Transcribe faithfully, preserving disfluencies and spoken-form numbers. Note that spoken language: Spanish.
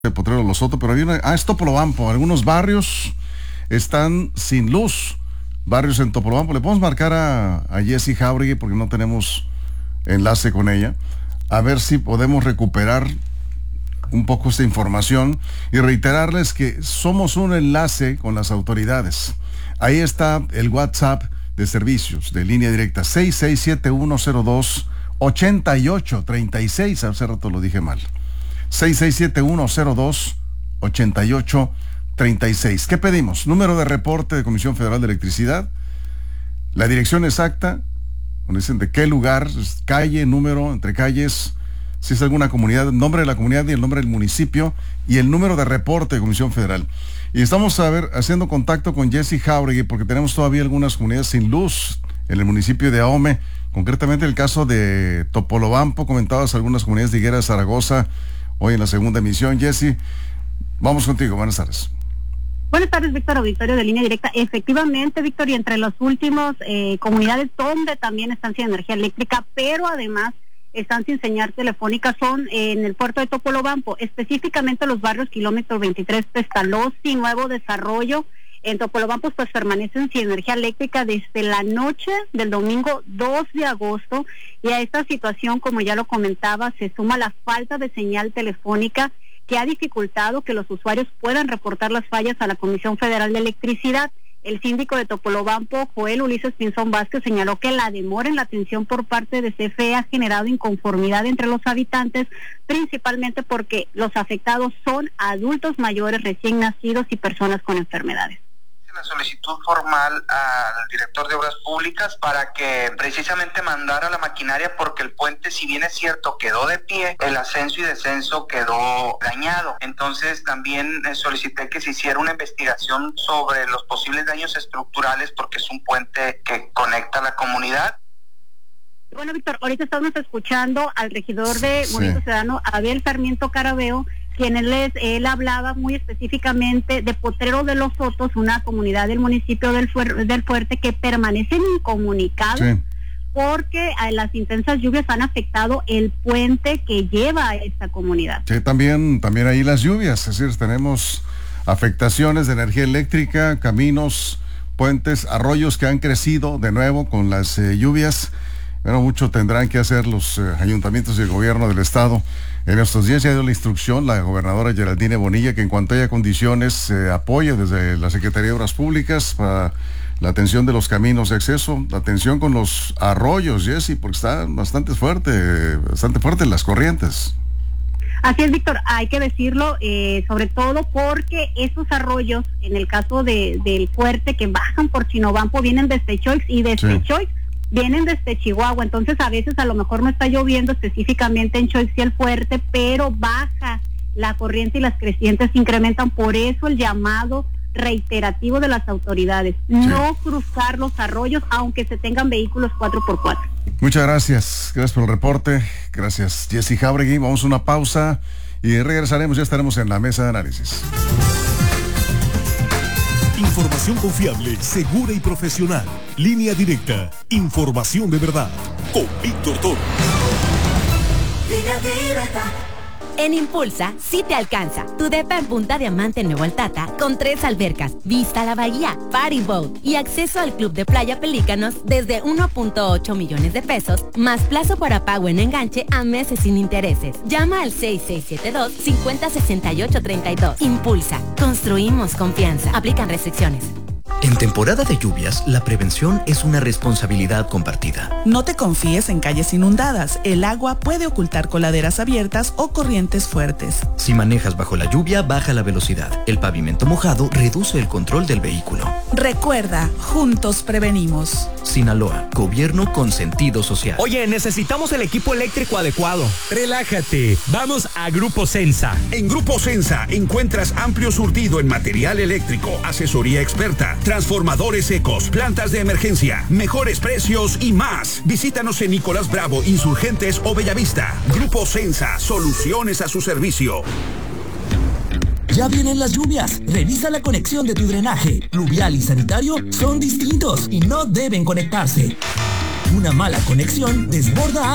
de Potrero Los Soto, pero había una, ah, es Topolobampo. Algunos barrios están sin luz. Barrios en Topolobampo. Le podemos marcar a, a Jessie Jauregui porque no tenemos enlace con ella. A ver si podemos recuperar un poco esta información y reiterarles que somos un enlace con las autoridades. Ahí está el WhatsApp de servicios de línea directa seis seis siete uno cero dos ocho ocho tres seis. Hace rato lo dije mal. seis seis siete uno cero dos ocho ocho tres seis. ¿Qué pedimos? Número de reporte de Comisión Federal de Electricidad, la dirección exacta, donde dicen de qué lugar, calle, número, entre calles, si es alguna comunidad, el nombre de la comunidad y el nombre del municipio y el número de reporte de Comisión Federal. Y estamos a ver, haciendo contacto con Jessie Jauregui porque tenemos todavía algunas comunidades sin luz en el municipio de Ahome, concretamente el caso de Topolobampo. Comentabas algunas comunidades de Higuera de Zaragoza hoy en la segunda emisión. Jessie, vamos contigo, buenas tardes. Buenas tardes, Víctor, auditorio de Línea Directa. Efectivamente, Víctor, y entre las últimas eh, comunidades donde también están sin energía eléctrica, pero además están sin señal telefónica, son eh, en el puerto de Topolobampo, específicamente los barrios kilómetro veintitrés, Pestalozzi, Nuevo Desarrollo. En Topolobampo pues permanecen sin energía eléctrica desde la noche del domingo dos de agosto, y a esta situación, como ya lo comentaba, se suma la falta de señal telefónica que ha dificultado que los usuarios puedan reportar las fallas a la Comisión Federal de Electricidad. El síndico de Topolobampo, Joel Ulises Pinzón Vázquez, señaló que la demora en la atención por parte de C F E ha generado inconformidad entre los habitantes, principalmente porque los afectados son adultos mayores, recién nacidos y personas con enfermedades. La solicitud formal al director de Obras Públicas para que precisamente mandara la maquinaria, porque el puente, si bien es cierto quedó de pie, el ascenso y descenso quedó dañado. Entonces también eh, solicité que se hiciera una investigación sobre los posibles daños estructurales, porque es un puente que conecta a la comunidad. Bueno, Víctor, ahorita estamos escuchando al regidor de Sí. Movimiento Ciudadano, Abel Sarmiento Carabeo, quien él, es, él hablaba muy específicamente de Potrero de los Sotos, una comunidad del municipio del, Fuer, del Fuerte que permanecen incomunicados sí. porque a las intensas lluvias han afectado el puente que lleva a esta comunidad. Sí, también, también ahí las lluvias, es decir, tenemos afectaciones de energía eléctrica, caminos, puentes, arroyos que han crecido de nuevo con las eh, lluvias. Bueno, mucho tendrán que hacer los eh, ayuntamientos y el gobierno del estado. En estos días ya dio la instrucción la gobernadora Geraldine Bonilla que en cuanto haya condiciones se eh, apoye desde la Secretaría de Obras Públicas para la atención de los caminos de acceso, la atención con los arroyos, Jessie, porque está bastante fuerte, bastante fuerte las corrientes. Así es, Víctor, hay que decirlo, eh, sobre todo porque esos arroyos, en el caso de del Fuerte, que bajan por Chinobampo, vienen desde Choix y desde sí. Choix vienen desde Chihuahua. Entonces a veces a lo mejor no está lloviendo específicamente en Choix y el Fuerte, pero baja la corriente y las crecientes se incrementan. Por eso el llamado reiterativo de las autoridades, sí. no cruzar los arroyos aunque se tengan vehículos cuatro por cuatro. Muchas gracias, gracias por el reporte, gracias Jessie Jauregui. Vamos a una pausa y regresaremos, ya estaremos en la mesa de análisis. Información confiable, segura y profesional. Línea Directa. Información de verdad. Con Víctor Toro. Línea Directa. En Impulsa, sí te alcanza. Tu depa en Punta Diamante, Nuevo Altata, con tres albercas, vista a la bahía, party boat y acceso al club de playa Pelícanos desde uno punto ocho millones de pesos, más plazo para pago en enganche a meses sin intereses. Llama al seis seis siete dos, cinco cero seis ocho tres dos. Impulsa, construimos confianza. Aplican restricciones. En temporada de lluvias, la prevención es una responsabilidad compartida. No te confíes en calles inundadas. El agua puede ocultar coladeras abiertas o corrientes fuertes. Si manejas bajo la lluvia, baja la velocidad. El pavimento mojado reduce el control del vehículo. Recuerda, juntos prevenimos. Sinaloa, gobierno con sentido social. Oye, necesitamos el equipo eléctrico adecuado. Relájate, vamos a Grupo Sensa. En Grupo Sensa encuentras amplio surtido en material eléctrico, asesoría experta, transformadores secos, plantas de emergencia, mejores precios y más. Visítanos en Nicolás Bravo, Insurgentes o Bellavista. Grupo Sensa, soluciones a su servicio. Ya vienen las lluvias. Revisa la conexión de tu drenaje. Pluvial y sanitario son distintos y no deben conectarse. Una mala conexión desborda